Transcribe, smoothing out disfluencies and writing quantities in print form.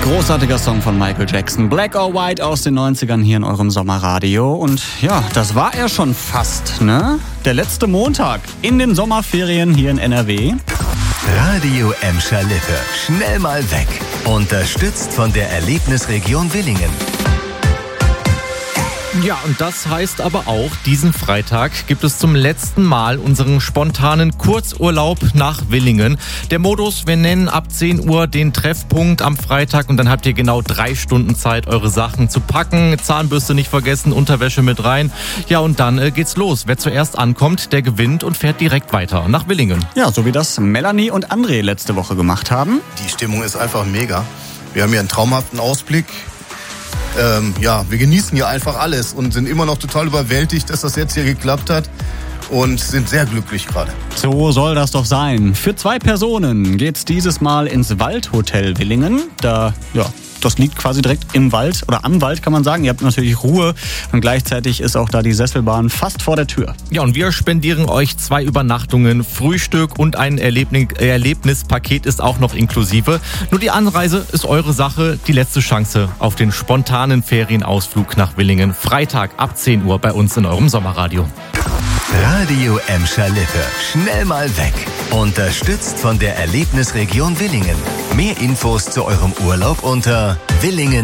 Großartiger Song von Michael Jackson. Black or White aus den 90ern hier in eurem Sommerradio. Und ja, das war er schon fast, ne? Der letzte Montag in den Sommerferien hier in NRW. Radio Emscher Lippe. Schnell mal weg. Unterstützt von der Erlebnisregion Willingen. Ja, und das heißt aber auch, diesen Freitag gibt es zum letzten Mal unseren spontanen Kurzurlaub nach Willingen. Der Modus, wir nennen ab 10 Uhr den Treffpunkt am Freitag und dann habt ihr genau 3 Stunden Zeit, eure Sachen zu packen. Zahnbürste nicht vergessen, Unterwäsche mit rein. Ja, und dann geht's los. Wer zuerst ankommt, der gewinnt und fährt direkt weiter nach Willingen. Ja, so wie das Melanie und André letzte Woche gemacht haben. Die Stimmung ist einfach mega. Wir haben hier einen traumhaften Ausblick. Wir genießen hier einfach alles und sind immer noch total überwältigt, dass das jetzt hier geklappt hat und sind sehr glücklich gerade. So soll das doch sein. Für 2 Personen geht's dieses Mal ins Waldhotel Willingen. Das liegt quasi direkt im Wald oder am Wald, kann man sagen. Ihr habt natürlich Ruhe und gleichzeitig ist auch da die Sesselbahn fast vor der Tür. Ja, und wir spendieren euch 2 Übernachtungen, Frühstück und ein Erlebnispaket ist auch noch inklusive. Nur die Anreise ist eure Sache. Die letzte Chance auf den spontanen Ferienausflug nach Willingen. Freitag ab 10 Uhr bei uns in eurem Sommerradio. Radio Emscher Lippe. Schnell mal weg. Unterstützt von der Erlebnisregion Willingen. Mehr Infos zu eurem Urlaub unter Willingen.